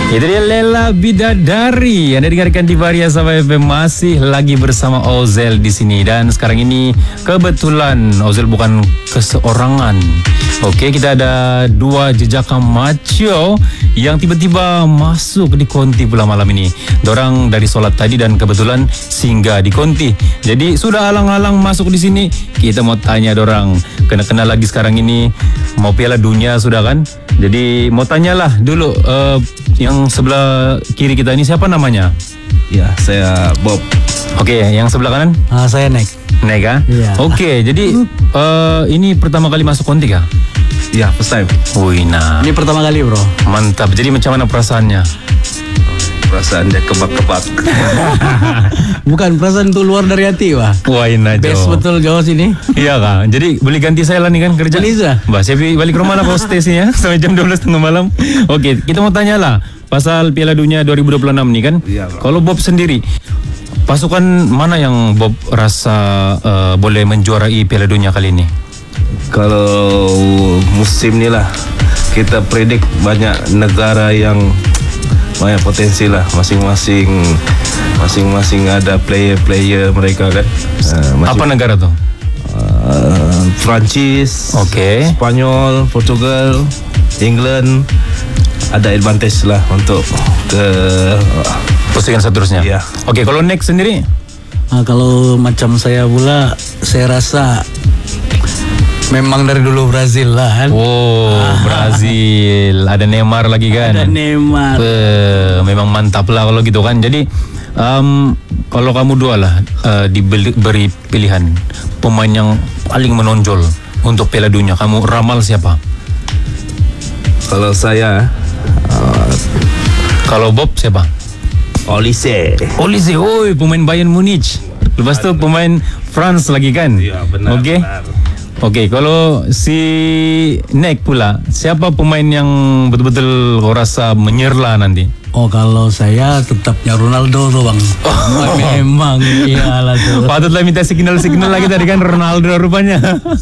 Itu dia Lela Bidadari. Anda dengarkan di Varia Sabah FM, masih lagi bersama Ozel di sini. Dan sekarang ini kebetulan Ozel bukan keseorangan. Oke, kita ada dua jejaka macho yang tiba-tiba masuk di Konti pula malam ini. Dorang dari solat tadi dan kebetulan singgah di Konti. Jadi sudah alang-alang masuk di sini. Kita mau tanya dorang, kena lagi sekarang ini mau Piala Dunia sudah kan? Jadi mau tanyalah dulu yang sebelah kiri kita ini siapa namanya? Ya, saya Bob. Oke, yang sebelah kanan? Saya Nek. Nek ah? Iya. Oke, jadi ini pertama kali masuk Konti kah? Ya, first time. Wih, nah. Ini pertama kali bro. Mantap. Jadi macam mana perasaannya? Perasaan dia kebak-kebak. Bukan, perasaan itu luar dari hati wah. Wah, ini Best betul jauh sini. Iya kak. Jadi boleh ganti saya lah nih kan kerja. Boleh sudah. Mbak, saya balik ke rumah lah hostesnya sampai jam 12:30 malam. Oke, kita mau tanya lah pasal Piala Dunia 2026 nih kan. Iya, Bro. Kalau Bob sendiri, pasukan mana yang Bob rasa boleh menjuarai Piala Dunia kali ini? Kalau musim ni lah, kita predik banyak negara yang banyak potensi lah. Masing-masing ada player mereka kan. Apa negara tuh? Prancis, Oke. Spanyol, Portugal, England. Ada advantage lah untuk ke Postingan seterusnya. Iya. Oke, kalau next sendiri? Kalau macam saya pula, saya rasa memang dari dulu Brazil lah kan. Brazil. Ada Neymar lagi kan? Ada Neymar. Memang mantap lah kalau gitu kan. Jadi kalau kamu dua lah diberi pilihan pemain yang paling menonjol untuk Piala Dunia, kamu ramal siapa? Kalau saya Kalau Bob siapa? Olise. Olise, pemain Bayern Munich. Lepas tu pemain France lagi kan? Ya, benar. Okey. Benar. Okey, kalau si Nek pula, siapa pemain yang betul-betul kau rasa menyerlah nanti? Kalau saya tetapnya Ronaldo tuh bang. Memang iyalah tuh. Patutlah minta signal-signal lagi tadi kan Ronaldo rupanya.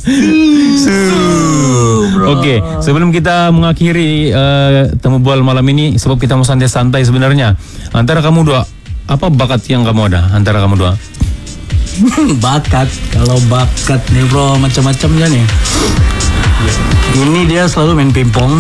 Okey, sebelum kita mengakhiri temu bual malam ini, sebab kita mau santai-santai sebenarnya. Antara kamu dua, apa bakat yang kamu ada antara kamu dua? Bakat, kalau bakat nih bro macam-macamnya nih. Ini dia selalu main pingpong.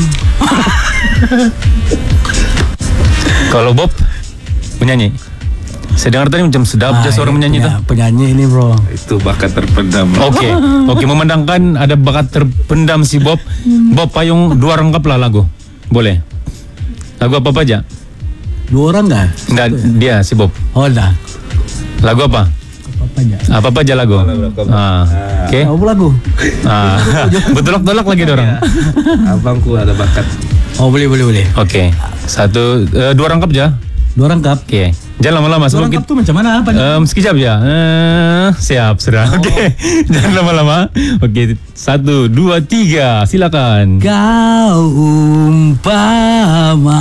Kalau Bob penyanyi. Saya dengar tadi macam sedap je suara menyanyi tu. Penyanyi ini bro. Itu bakat terpendam. Okey, memandangkan ada bakat terpendam si Bob. Bob payung dua rangkap lah lagu. Boleh? Lagu apa aja? Dua orang nggak? Enggak, dia si Bob. Dah. Lagu apa? Apa aja? Apa aja lagu? Okey. Apa lagu? Betulak-tolak lagi dorang. Abangku ada bakat. Boleh. Okey. Satu, dua rangkap je. Dua rangkap. Okey. Jangan lama-lama Dua sebelum rangkap kita. tuh macam mana? Apa? Sekejap je. Siap, sudah. Okey. Jangan lama-lama. Okey. 1, 2, 3. Silakan. Kau umpama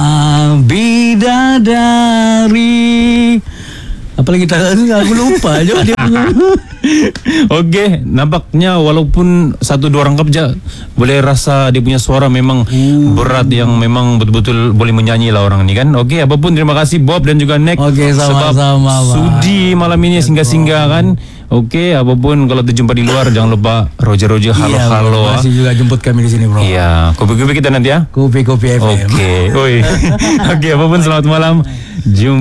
bidadari. Apalagi aku lupa aja dia punya. Okey, nampaknya walaupun 1-2 rangkap je, boleh rasa dia punya suara memang berat, yang memang betul-betul boleh menyanyi lah orang ni kan. Okey, apapun terima kasih Bob dan juga Nek. Okey, sebab sama-sama, sudi malam ini singgah-singgah kan. Okey, apapun kalau terjumpa di luar jangan lupa Roger halo-halo. Masih juga jemput kami di sini bro. Iya, kopi-kopi kita nanti ya. Kopi FM. Okey, apapun selamat malam. Jumpa